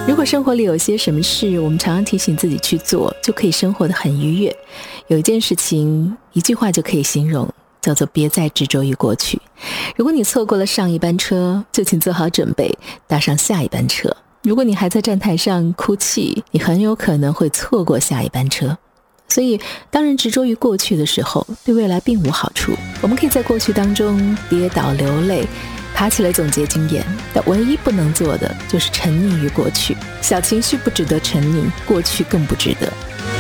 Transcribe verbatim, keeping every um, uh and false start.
如果生活里有些什么事我们常常提醒自己去做，就可以生活得很愉悦。有一件事情一句话就可以形容，叫做别再执着于过去。如果你错过了上一班车，就请做好准备搭上下一班车。如果你还在站台上哭泣，你很有可能会错过下一班车。所以当人执着于过去的时候，对未来并无好处。我们可以在过去当中跌倒流泪，爬起来总结经验，但唯一不能做的就是沉溺于过去。小情绪不值得沉溺，过去更不值得。